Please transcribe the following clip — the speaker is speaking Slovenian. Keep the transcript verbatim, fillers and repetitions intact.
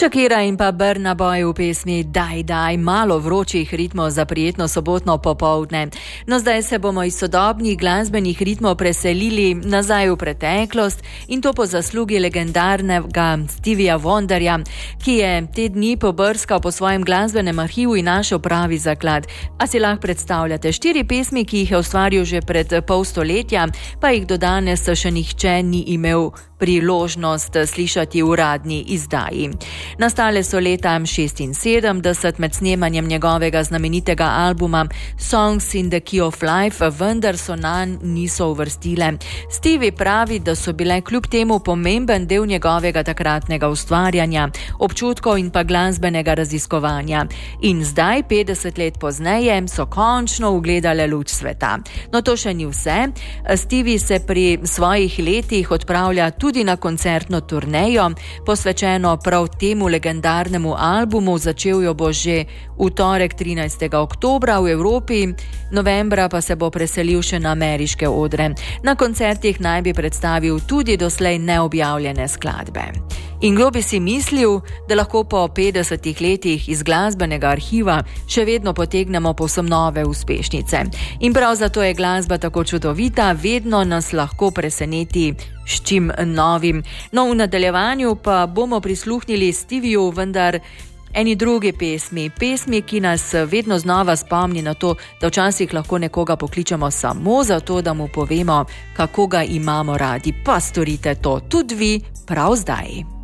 Shakira in pa Burna Boy v pesmi Daj, daj, malo vročih ritmov za prijetno sobotno popoldne. No, zdaj se bomo iz sodobnih glasbenih ritmov preselili nazaj v preteklost in to po zaslugi legendarnega Stevija Wonderja, ki je te dni pobrskal po svojem glasbenem arhivu in našel pravi zaklad. A si lahko predstavljate, štiri pesmi, ki jih je ustvaril že pred pol stoletja, pa jih do danes še nihče ni imel priložnost slišati v uradni izdaji. Nastale so leta šestinsedemdeset med snemanjem njegovega znamenitega albuma Songs in the Key of Life, vendar so nanj niso uvrstile. Stevie pravi, da so bile kljub temu pomemben del njegovega takratnega ustvarjanja, občutkov in pa glasbenega raziskovanja. In zdaj, petdeset let pozneje, so končno ugledale luč sveta. No, to še ni vse. Stevie se pri svojih letih odpravlja tudi na koncertno turnejo, posvečeno prav temu legendarnemu albumu. Začel jo bo že v torek trinajstega oktobra v Evropi, novembra pa se bo preselil še na ameriške odre. Na koncertih naj bi predstavil tudi doslej neobjavljene skladbe. In kdo bi si mislil, da lahko po petdesetih letih iz glasbenega arhiva še vedno potegnemo povsem nove uspešnice. In prav zato je glasba tako čudovita, vedno nas lahko preseneti s čim novim. No, v nadaljevanju pa bomo prisluhnili Steviju, vendar eni drugi pesmi, pesmi, ki nas vedno znova spomni na to, da včasih lahko nekoga pokličemo samo zato, da mu povemo, kako ga imamo radi. Pa storite to tudi vi prav zdaj.